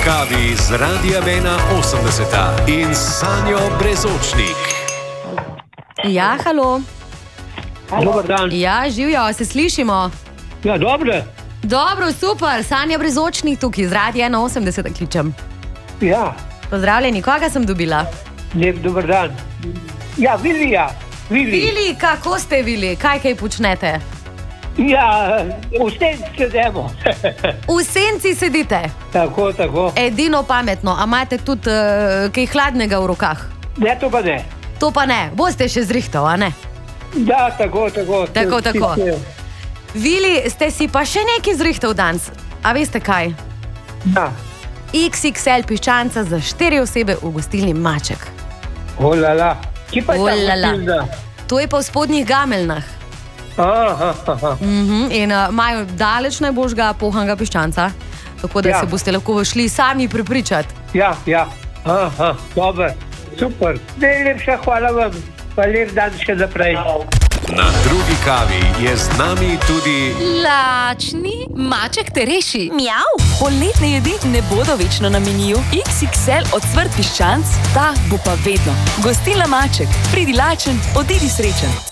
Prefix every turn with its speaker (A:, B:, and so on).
A: kavi z Radija 81 in Sanjo Brezočnik.
B: Ja, halo.
C: Dobar dan.
B: Ja, živijo, se slišimo.
C: Ja, dobro.
B: Dobro, super, Sanja Brezočnik tukaj, z Radija 81 kličem.
C: Ja,
B: Pozdravljeni, koga sem dobila?
C: lep dober dan. Ja, Vilija.
B: Vili, kako ste Vili? Kaj počnete?
C: Ja, v senci sedemo.
B: V senci sedite.
C: Tako.
B: Edino pametno, a imate tudi kaj hladnega v rokah?
C: Ne, to pa ne.
B: To pa ne, boste še zrihtal, a ne?
C: Da, tako.
B: Tako. Vili, ste si pa še nekaj zrihtal danes. A veste kaj?
C: Ja.
B: XXL piščanca za 4 osebe v gostilni Maček.
C: Olala. Kje pa je ta
B: Olala.
C: gostilna?
B: To je pa v Spodnjih Gameljnah.
C: Aha.
B: In imajo daleč najboljšega pohanega piščanca, tako da
C: Ja.
B: se boste lahko šli sami prepričati.
C: Ja. Aha, dobro. Super. Najlepša hvala vam. Pa lep dan še naprej.
A: Na drugi kavi je z nami tudi
D: Lačni Maček te reši. Mjav. Poletne jedi ne bodo večno na meniju. XXL ocvrt piščanc, ta bo pa vedno. Gostilna Maček. Pridi lačen, odidi srečen.